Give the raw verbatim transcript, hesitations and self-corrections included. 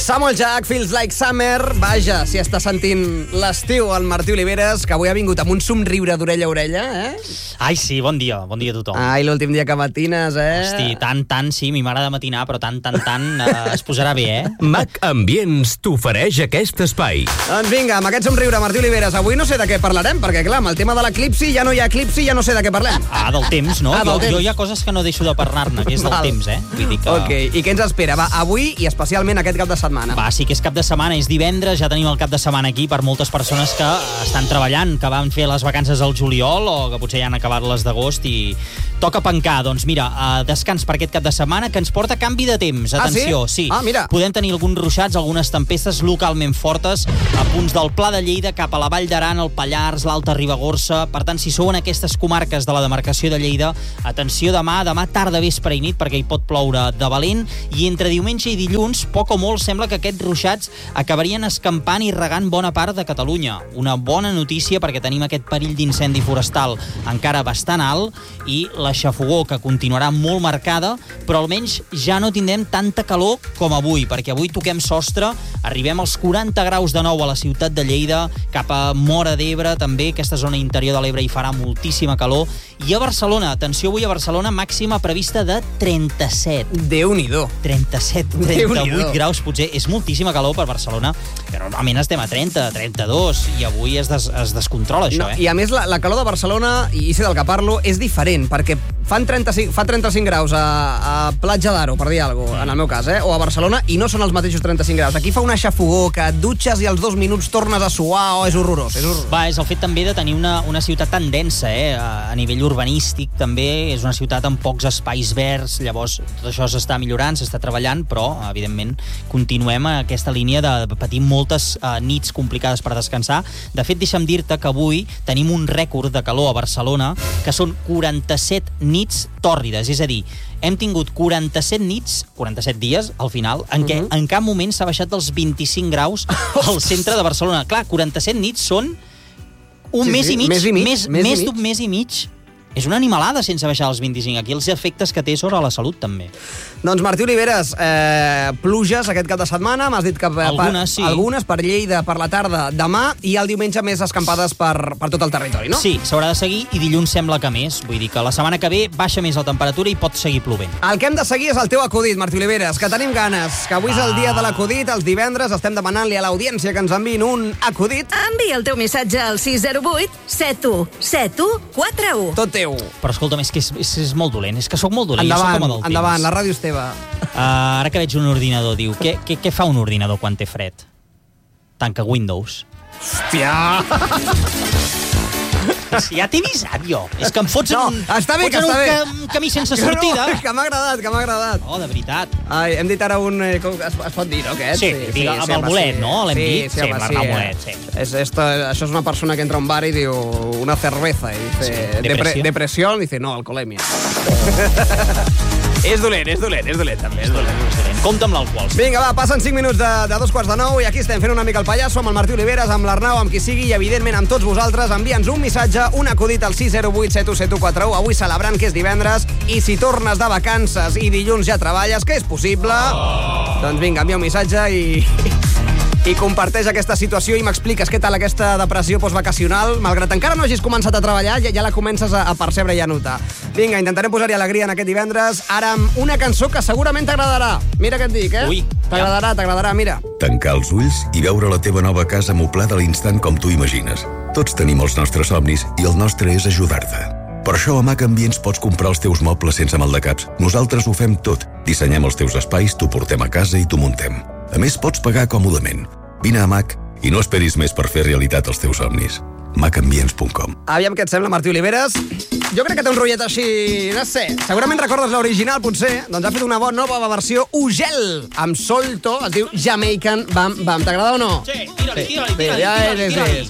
Samuel Jack, Feels Like Summer. Vaja, si està sentint l'estiu el Martí Oliveres, que avui ha vingut amb un somriure d'orella a orella, eh? Ai, sí, bon dia, bon dia a tothom. Ai, l'últim dia que matines, eh? Hosti, tant, tant, sí, a mi m'agrada matinar, però tant, tant, tant, eh, es posarà bé, eh? Mac Ambients t'ofereix aquest espai. Doncs vinga, amb aquest somriure, Martí Oliveres, avui no sé de què parlarem, perquè clar, amb el tema de l'eclipsi ja no hi ha eclipsi, ja no sé de què parlem. Ah, del temps, no? Ah, del jo, temps. jo hi ha coses que no deixo de parlar-ne, que és del Val. temps, eh? Vull dir que... Ok, i què ens espera? Va, avui i especialment aquest cap de setmana. Va, sí que és cap de setmana, és divendres, ja tenim el cap de setmana aquí per moltes persones que estan treballant, que van fer les vacances al juliol o que potser ja han acabat les d'agost i toca pencar. Doncs mira, uh, descans per aquest cap de setmana que ens porta canvi de temps. Atenció, Ah, sí? sí. Ah, mira. Podem tenir alguns ruixats, algunes tempestes localment fortes a punts del Pla de Lleida cap a la Vall d'Aran, el Pallars, l'Alta Ribagorça. Per tant, si sou en aquestes comarques de la demarcació de Lleida, atenció demà, demà tarda, vespre i nit, perquè hi pot ploure de valent, i entre diumenge i dilluns, poc o molt, sembla que aquests ruixats acabarien escampant i regant bona part de Catalunya. Una bona notícia perquè tenim aquest perill d'incendi forestal encara bastant alt i la xafogor que continuarà molt marcada, però almenys ja no tindrem tanta calor com avui, perquè avui toquem sostre, arribem als quaranta graus de nou a la ciutat de Lleida, cap a Móra d'Ebre, també aquesta zona interior de l'Ebre hi farà moltíssima calor, i a Barcelona, atenció, avui a Barcelona, màxima prevista de trenta-set. Déu-n'hi-do. trenta-set, trenta-vuit graus, potser és moltíssima calor per Barcelona, que normalment estem a trenta, trenta-dos, i avui es, des, es descontrola això, No, eh? I a més, la, la calor de Barcelona, i sé del que parlo, és diferent, perquè fan trenta-cinc, fa trenta-cinc graus a, a Platja d'Aro, per dir alguna cosa, en el meu cas, eh? o a Barcelona, i no són els mateixos trenta-cinc graus. Aquí fa una xafogor, que et dutxes i als dos minuts tornes a suar, oh, és horrorós, és horrorós. Va, és el fet també de tenir una, una ciutat tan densa, eh? A, a nivell urbanístic també, és una ciutat amb pocs espais verds, llavors tot això s'està millorant, s'està treballant, però, evidentment, continuem a aquesta línia de patir moltes uh, nits complicades per descansar. De fet, deixa'm dir-te que avui tenim un rècord de calor a Barcelona, que són quaranta-set nits tòrrides, és a dir, hem tingut quaranta-set nits, quaranta-set dies, al final, en què Mhm. en cap moment s'ha baixat dels vint-i-cinc graus al centre de Barcelona. Clar, quaranta-set nits són un Sí, mes, sí, i mig, mes i mig, més, mes i més mig. d'un mes i mig. És una animalada sense baixar als vint-i-cinc. Aquí els efectes que té sobre la salut, també. Doncs Martí Oliveres, eh, pluges aquest cap de setmana, m'has dit que per, Algunes, sí. algunes per Lleida per la tarda demà i el diumenge més escampades per, per tot el territori, no? Sí, s'haurà de seguir i dilluns sembla que més. Vull dir que la setmana que ve baixa més la temperatura i pot seguir plovent. El que hem de seguir és el teu acudit, Martí Oliveres, que tenim ganes, que avui és el dia de l'acudit, els divendres estem demanant-li a l'audiència que ens enviïn un acudit. Envia el teu missatge al sis zero vuit set u set u quatre u. Tot teu. Però escolta'm, és que és, és, és molt dolent, és que sóc molt dolent. jo Endavant, soc com a del endavant, temps. la ràdio és teva. Uh, ara que veig un ordinador, diu, què, què, què fa un ordinador quan té fred? Tanca Windows. Hòstia! Si ja t'he avisat, jo. És que em fots No, en un, està bé, fots que en està un bé. cam- camí sense sortida. Que, no, que m'ha agradat, que m'ha agradat. Oh, de veritat. Ai, hem dit ara un... Eh, com, es, es pot dir, no, aquest? Sí, digue, amb el home, bolet, no? L'hem sí, dit? Sí, Sí, home, amb sí. l'Arnau eh. Bolet, sí. És, esto, això és una persona que entra a un bar i diu una cerveza i dice, Sí, depre, depressió. depressió, i dice, no, alcoholèmia. És dolent, és dolent, és dolent, també, és dolent. Compte amb l'alcohol. Sí. Vinga, va, passen cinc minuts de, de dos quarts de nou i aquí estem fent una mica el pallasso amb el Martí Oliveres, amb l'Arnau, amb qui sigui i, evidentment, amb tots vosaltres. Envia'ns un missatge, un acudit al sis zero vuit set u set u quatre u. Avui celebrant que és divendres i si tornes de vacances i dilluns ja treballes, que és possible, oh. doncs vinga, envia un missatge i... i comparteix aquesta situació i m'expliques què tal aquesta depressió postvacacional. Malgrat encara no hagis començat a treballar, ja, ja la comences a, a percebre i a notar. Vinga, intentarem posar-hi alegria en aquest divendres, ara amb una cançó que segurament t'agradarà. Mira què et dic, eh? Ui, T'agradarà, t'agradarà, mira. Tancar els ulls i veure la teva nova casa moblada a l'instant com tu imagines. Tots tenim els nostres somnis i el nostre és ajudar-te. Per això a Mac Ambients pots comprar els teus mobles sense maldecaps. Nosaltres ho fem tot. Dissenyem els teus espais, t'ho portem a casa i t'ho muntem. A més, pots pagar còmodament. Vine a Mac i no esperis més per fer realitat els teus somnis. mac ambients punt com. Aviam què et sembla, Martí Oliveres. Jo crec que té un rotllet així, no sé, segurament recordes l'original, potser, doncs ha fet una bona nova versió Ugel, amb solto, es diu Jamaican Bam Bam. T'agrada o no? Sí, tira-li, tira-li, Sí, tira-li, ja és, tira-li, és, tira-li. és.